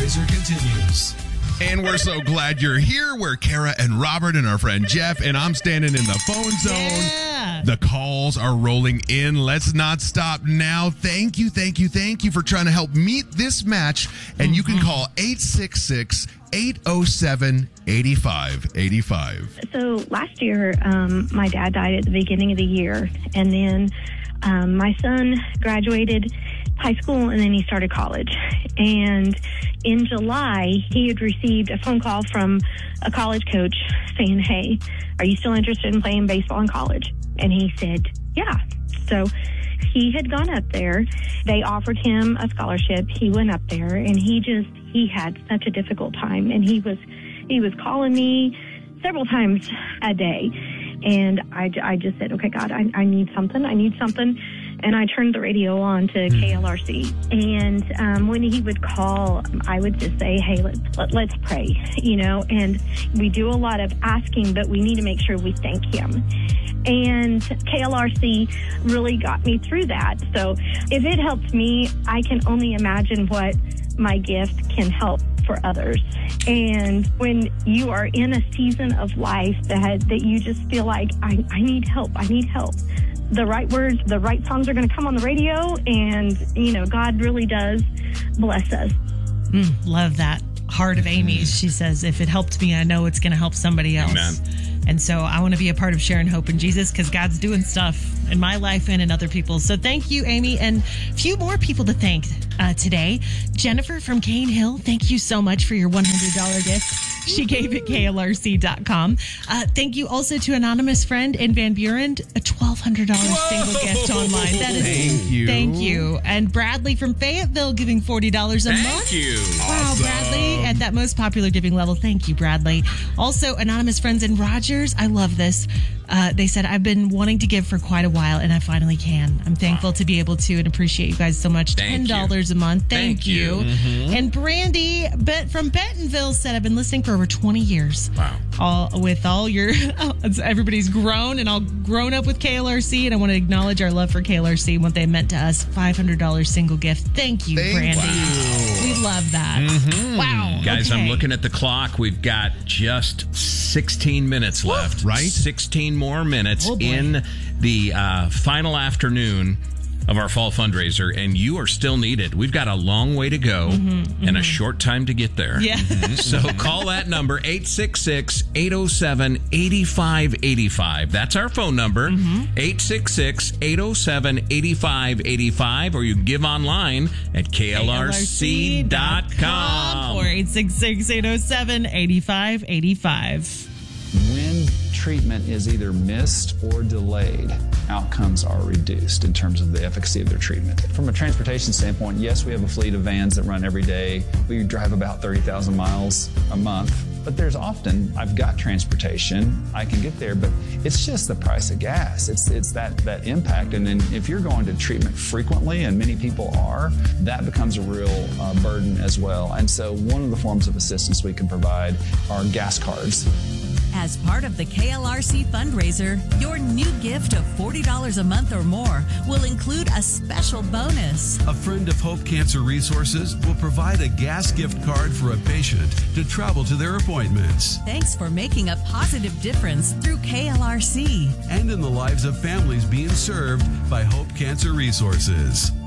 Fundraiser continues. And we're so glad you're here. We're Kara and Robert and our friend Jeff, and I'm standing in the phone zone. Yeah. The calls are rolling in. Let's not stop now. Thank you for trying to help meet this match. And you can call 866-807-8585. So last year, my dad died at the beginning of the year, and then my son graduated high school, and then he started college. And in July, he had received a phone call from a college coach saying, "Hey, are you still interested in playing baseball in college?" And he said, "Yeah." So he had gone up there. They offered him a scholarship. He went up there, and he had such a difficult time. And he was calling me several times a day. And I just said, "Okay, God, I need something. I need something." And I turned the radio on to KLRC. And when he would call, I would just say, "Hey, let's pray," and we do a lot of asking, but we need to make sure we thank him. And KLRC really got me through that. So if it helps me, I can only imagine what my gift can help for others. And when you are in a season of life that you just feel like, I need help, the right words, the right songs are going to come on the radio, and, God really does bless us. Love that. Heart of Amy's. She says, if it helped me, I know it's going to help somebody else. Amen. And so I want to be a part of sharing hope in Jesus, because God's doing stuff in my life and in other people's. So thank you, Amy. And a few more people to thank today. Jennifer from Cane Hill, thank you so much for your $100 gift she gave at KLRC.com. Thank you also to Anonymous Friend in Van Buren, a $1,200 single gift online. That is, thank you. And Bradley from Fayetteville giving $40 a month. Thank you. Wow, Awesome. Bradley, at that most popular giving level. Thank you, Bradley. Also, Anonymous Friends in Rogers. I love this. They said, I've been wanting to give for quite a while, and I finally can. I'm thankful to be able to, and appreciate you guys so much. $10 a month. Thank you. Mm-hmm. And Brandy from Bentonville said, I've been listening for over 20 years. Wow. Everybody's grown and all grown up with KLRC, and I want to acknowledge our love for KLRC and what they meant to us. $500 single gift. Thank you, Brandy. We love that. Mm-hmm. Wow. Guys, okay. I'm looking at the clock. We've got just 16 minutes left. Right? 16 more minutes Oh, boy. in the final afternoon of our fall fundraiser, and you are still needed. We've got a long way to go and a short time to get there. Yeah. So call that number, 866-807-8585. That's our phone number, 866-807-8585, or you can give online at KLRC.com. or 866-807-8585. When treatment is either missed or delayed, outcomes are reduced in terms of the efficacy of their treatment. From a transportation standpoint, yes, we have a fleet of vans that run every day. We drive about 30,000 miles a month. But there's often, I've got transportation, I can get there, but it's just the price of gas. It's that impact. And then if you're going to treatment frequently, and many people are, that becomes a real burden as well. And so one of the forms of assistance we can provide are gas cards. As part of the KLRC fundraiser, your new gift of $40 a month or more will include a special bonus. A friend of Hope Cancer Resources will provide a gas gift card for a patient to travel to their appointments. Thanks for making a positive difference through KLRC. And in the lives of families being served by Hope Cancer Resources.